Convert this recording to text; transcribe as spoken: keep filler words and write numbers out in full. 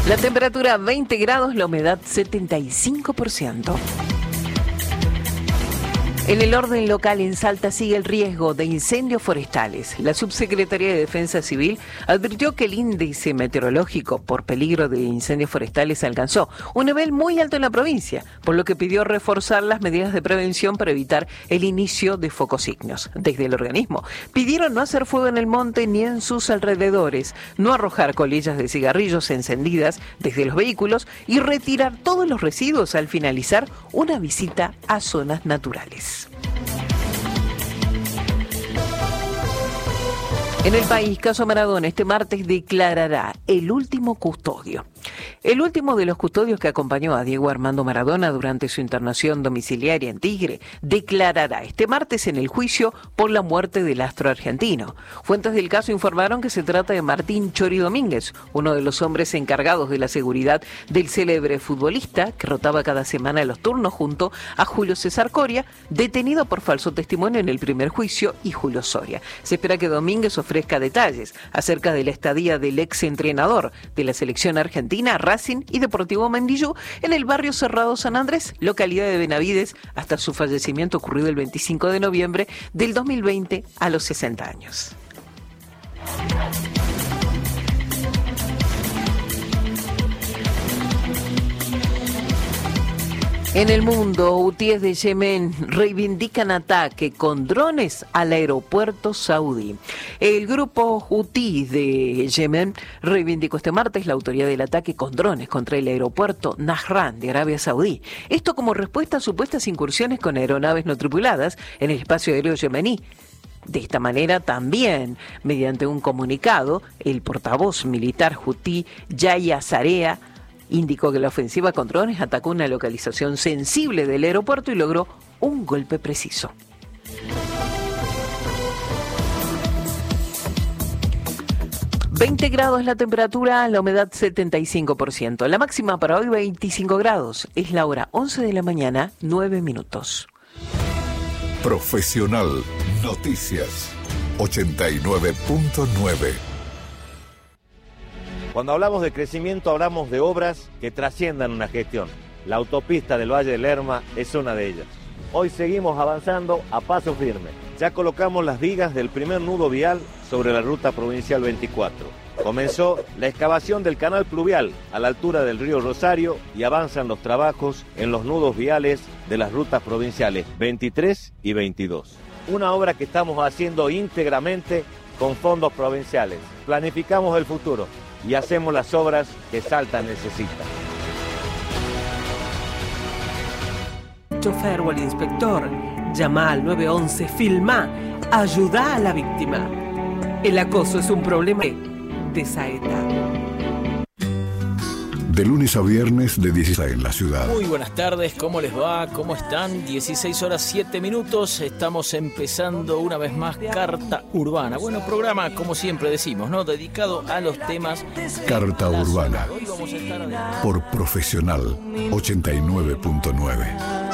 La temperatura veinte grados, la humedad setenta y cinco por ciento. En el orden local, en Salta sigue el riesgo de incendios forestales. La Subsecretaría de Defensa Civil advirtió que el índice meteorológico por peligro de incendios forestales alcanzó un nivel muy alto en la provincia, por lo que pidió reforzar las medidas de prevención para evitar el inicio de focos ígneos. Desde el organismo pidieron no hacer fuego en el monte ni en sus alrededores, no arrojar colillas de cigarrillos encendidas desde los vehículos y retirar todos los residuos al finalizar una visita a zonas naturales. En el país, caso Maradona, este martes declarará el último custodio. El último de los custodios que acompañó a Diego Armando Maradona durante su internación domiciliaria en Tigre declarará este martes en el juicio por la muerte del astro argentino. Fuentes del caso informaron que se trata de Martín Chori Domínguez, uno de los hombres encargados de la seguridad del célebre futbolista que rotaba cada semana los turnos junto a Julio César Coria, detenido por falso testimonio en el primer juicio, y Julio Soria. Se espera que Domínguez ofrezca detalles acerca de la estadía del ex entrenador de la selección argentina, Racing y Deportivo Mendillú en el barrio Cerrado San Andrés, localidad de Benavides, hasta su fallecimiento ocurrido el veinticinco de noviembre del dos mil veinte a los sesenta años. En el mundo, hutíes de Yemen reivindican ataque con drones al aeropuerto saudí. El grupo hutí de Yemen reivindicó este martes la autoría del ataque con drones contra el aeropuerto Nahran de Arabia Saudí. Esto como respuesta a supuestas incursiones con aeronaves no tripuladas en el espacio aéreo yemení. De esta manera también, mediante un comunicado, el portavoz militar hutí Yahya Sarea indicó que la ofensiva con drones atacó una localización sensible del aeropuerto y logró un golpe preciso. veinte grados la temperatura, la humedad setenta y cinco por ciento. La máxima para hoy veinticinco grados. Es la hora once de la mañana, nueve minutos. Profesional Noticias ochenta y nueve punto nueve. Cuando hablamos de crecimiento, hablamos de obras que trasciendan una gestión. La autopista del Valle del Lerma es una de ellas. Hoy seguimos avanzando a paso firme. Ya colocamos las vigas del primer nudo vial sobre la ruta provincial veinticuatro. Comenzó la excavación del canal pluvial a la altura del río Rosario y avanzan los trabajos en los nudos viales de las rutas provinciales veintitrés y veintidós. Una obra que estamos haciendo íntegramente con fondos provinciales. Planificamos el futuro y hacemos las obras que Salta necesita. Chofer o el inspector, llama al nueve once, filma, ayuda a la víctima. El acoso es un problema de Saeta. De lunes a viernes de dieciséis en la ciudad. Muy buenas tardes, ¿cómo les va? ¿Cómo están? dieciséis horas siete minutos, estamos empezando una vez más Carta Urbana. Bueno, programa, como siempre decimos, ¿no? Dedicado a los temas... Carta Urbana, Hoy vamos a estar... por Profesional ochenta y nueve punto nueve.